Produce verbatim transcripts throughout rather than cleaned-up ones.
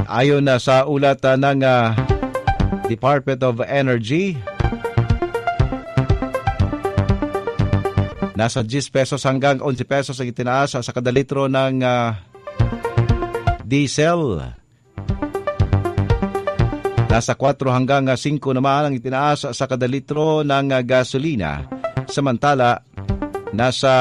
Ayon na sa ulat uh, ng uh, Department of Energy, nasa ten pesos hanggang eleven pesos ang itinaas sa kada litro ng uh, diesel. Nasa four hanggang five naman ang itinaas sa kada litro ng uh, gasolina. Samantala, nasa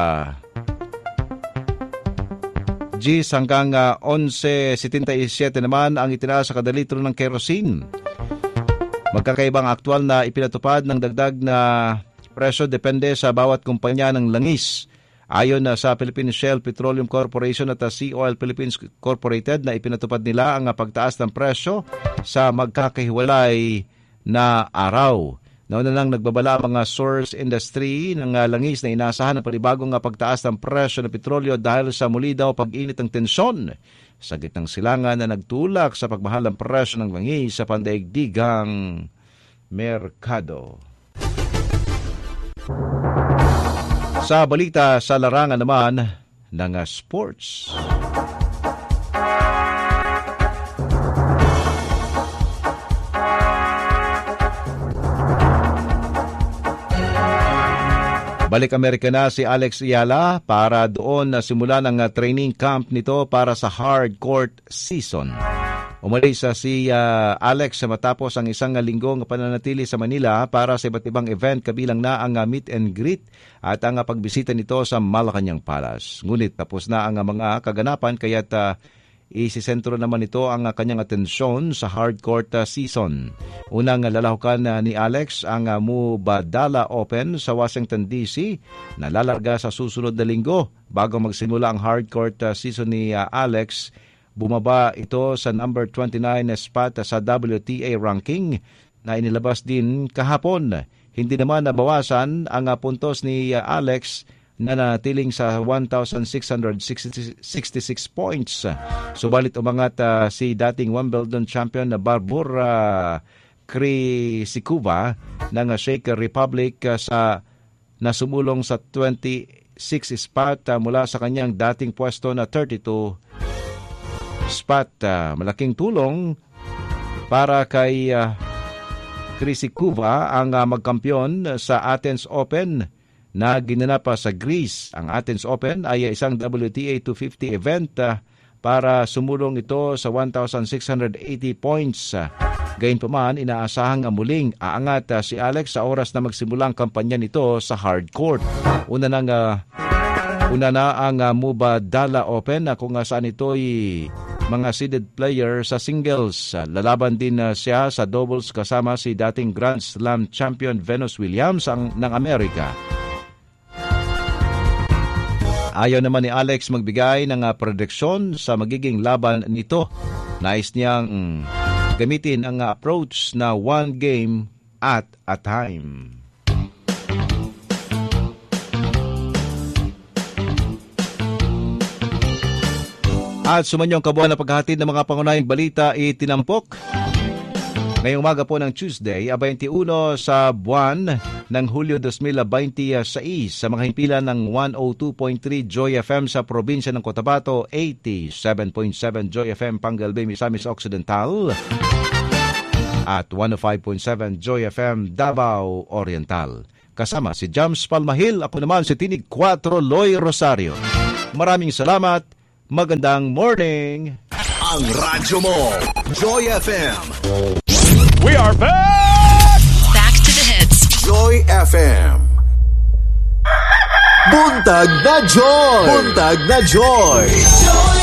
ten hanggang uh, eleven seventy-seven naman ang itinaas sa kada litro ng kerosene. Magkakaibang aktual na ipinatupad ng dagdag na presyo depende sa bawat kumpanya ng langis. Ayon na sa Philippine Shell Petroleum Corporation at Sea Oil Philippines Incorporated na ipinatupad nila ang pagtaas ng presyo sa magkakahiwalay na araw. Nauna nang nagbabala ang mga source industry ng langis na inaasahan ng panibagong pagtaas ng presyo ng petrolyo dahil sa muli daw pag-init ng tensyon sa gitnang silangan na nagtulak sa pagmahal ng presyo ng langis sa pandaigdigang merkado. Sa balita sa larangan naman ng sports. Balik Amerika na si Alex Ayala para doon na simulan ang training camp nito para sa hard court season. Umalis sa si uh, Alex matapos ang isang linggong pananatili sa Manila para sa iba't ibang event kabilang na ang uh, meet and greet at ang uh, pagbisita nito sa Malacanang Palace. Ngunit tapos na ang uh, mga kaganapan kaya't uh, isisentro naman ito ang uh, kanyang atensyon sa hard court uh, season. Unang uh, lalahukan uh, ni Alex ang uh, Mubadala Open sa Washington D C na lalarga sa susunod na linggo. Bago magsimula ang hard court uh, season ni uh, Alex, bumaba ito sa number twenty-nine spot sa W T A ranking na inilabas din kahapon. Hindi naman nabawasan ang puntos ni Alex na natiling sa one thousand six hundred sixty-six points. Subalit umangat uh, si dating Wimbledon champion na Barbora Krejcikova ng Czech Republic uh, sa nasumulong sa twenty-six spot uh, mula sa kanyang dating pwesto na thirty-two spot. Uh, malaking tulong para kay uh, Krejcikova ang uh, magkampiyon sa Athens Open na ginanap sa Greece. Ang Athens Open ay isang W T A two fifty event uh, para sumulong ito sa one thousand six hundred eighty points. Uh, Gayunpaman, inaasahang muling aangat uh, si Alex sa oras na magsimula ang kampanya nito sa hard court. Una nang uh, una na ang uh, Mubadala Open uh, kung uh, saan ito'y mga seeded player sa singles. Lalaban din uh, siya sa doubles kasama si dating Grand Slam champion Venus Williams ang, ng Amerika. Ayaw naman ni Alex magbigay ng uh, prediksyon sa magiging laban nito. Nais niyang mm, gamitin ang uh, approach na one game at a time. At sumanyong kabuuan na paghahatid ng mga pangunahing balita itinampok. Ngayong umaga po ng Tuesday, twenty-one sa buwan ng Hulyo twenty twenty-six sa mga himpilan ng one oh two point three Joy F M sa probinsya ng Cotabato, eighty-seven point seven Joy F M Pangalbay, Misamis Occidental at one oh five point seven Joy F M Davao Oriental. Kasama si Jams Palmahil, ako naman si Tinig four Loy Rosario. Maraming salamat. Magandang morning! Ang radyo mo, Joy F M. We are back! Back to the hits. Joy F M. Buntag na Joy! Buntag na Joy!